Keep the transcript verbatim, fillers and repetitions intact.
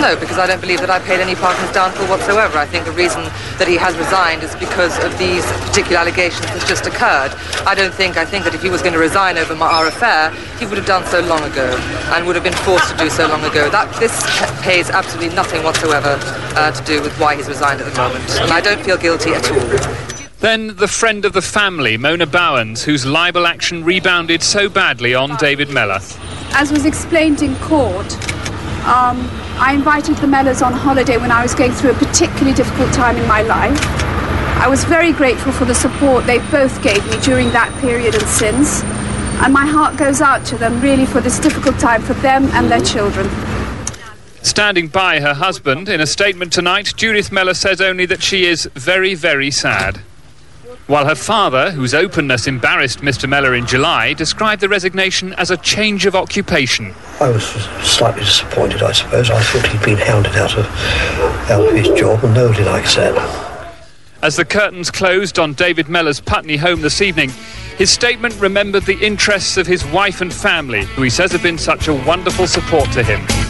No, because I don't believe that I played any part in his downfall whatsoever. I think the reason that he has resigned is because of these particular allegations that's just occurred. I don't think, I think that if he was going to resign over my, our affair, he would have done so long ago and would have been forced to do so long ago. That This pays absolutely nothing whatsoever uh, to do with why he's resigned at the moment. And I don't feel guilty at all. Then the friend of the family, Mona Bowens, whose libel action rebounded so badly on David Mellor. As was explained in court, um, I invited the Mellors on holiday when I was going through a particularly difficult time in my life. I was very grateful for the support they both gave me during that period and since, and my heart goes out to them really for this difficult time for them and their children. Standing by her husband, in a statement tonight, Judith Mellor says only that she is very, very sad. While her father, whose openness embarrassed Mister Mellor in July, described the resignation as a change of occupation. I was slightly disappointed, I suppose. I thought he'd been hounded out of, out of his job, and nobody likes that. As the curtains closed on David Mellor's Putney home this evening, his statement remembered the interests of his wife and family, who he says have been such a wonderful support to him.